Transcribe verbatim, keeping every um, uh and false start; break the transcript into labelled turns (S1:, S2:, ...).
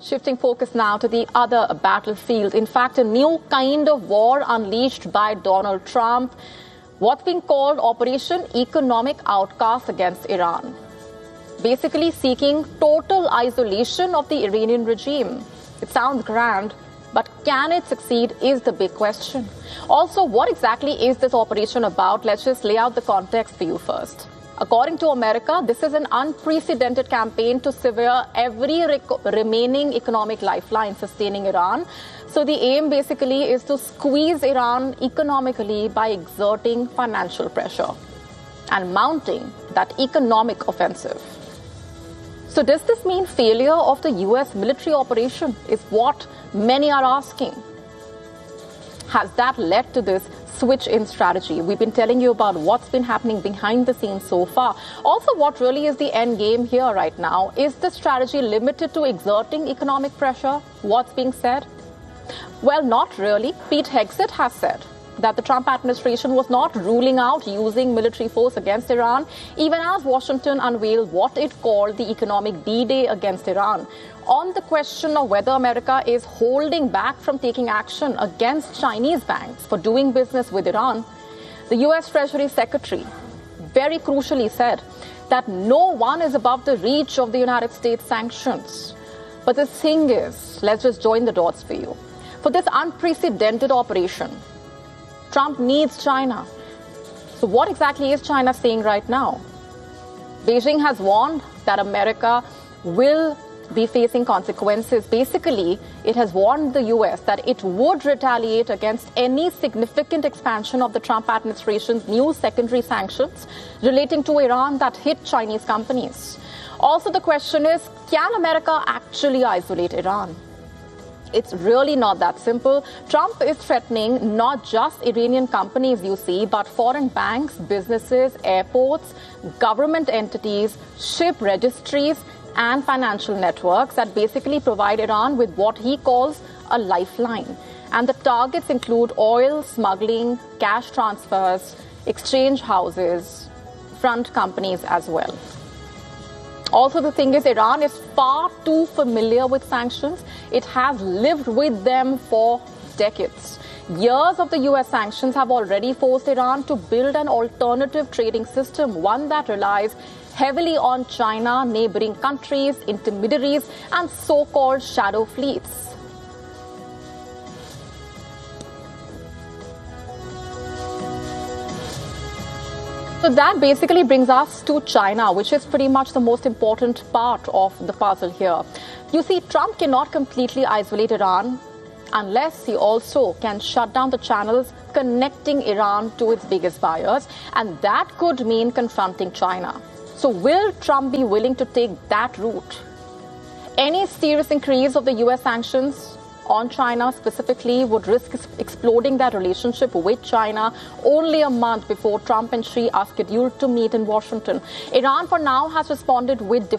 S1: Shifting focus now to the other battlefield. In fact, a new kind of war unleashed by Donald Trump, what's being called Operation Economic Outcast against Iran. Basically seeking total isolation of the Iranian regime. It sounds grand, but can it succeed is the big question. Also, what exactly is this operation about? Let's just lay out the context for you first. According to America, this is an unprecedented campaign to sever every remaining economic lifeline sustaining Iran. So the aim basically is to squeeze Iran economically by exerting financial pressure and mounting that economic offensive. So does this mean failure of the U S military operation is what many are asking. Has that led to this switch in strategy? We've been telling you about what's been happening behind the scenes so far. Also, what really is the end game here right now? Is the strategy limited to exerting economic pressure? What's being said? Well, not really. Pete Hegseth has said that the Trump administration was not ruling out using military force against Iran, even as Washington unveiled what it called the economic D-Day against Iran. On the question of whether America is holding back from taking action against Chinese banks for doing business with Iran, the U S Treasury Secretary very crucially said that no one is above the reach of the United States sanctions. But the thing is, let's just join the dots for you. For this unprecedented operation, Trump needs China. So what exactly is China saying right now? Beijing has warned that America will be facing consequences. Basically, it has warned the U S that it would retaliate against any significant expansion of the Trump administration's new secondary sanctions relating to Iran that hit Chinese companies. Also, the question is, can America actually isolate Iran? It's really not that simple. Trump is threatening not just Iranian companies, you see, but foreign banks, businesses, airports, government entities, ship registries, and financial networks that basically provide Iran with what he calls a lifeline. And the targets include oil smuggling, cash transfers, exchange houses, front companies as well. Also, the thing is, Iran is far too familiar with sanctions. It has lived with them for decades. Years of the U S sanctions have already forced Iran to build an alternative trading system, one that relies heavily on China, neighboring countries, intermediaries, and so-called shadow fleets. So that basically brings us to China, which is pretty much the most important part of the puzzle here. You see, Trump cannot completely isolate Iran unless he also can shut down the channels connecting Iran to its biggest buyers, and that could mean confronting China. So will Trump be willing to take that route? Any serious increase of the U S sanctions on China specifically would risk exploding that relationship with China only a month before Trump and Xi are scheduled to meet in Washington. Iran for now has responded with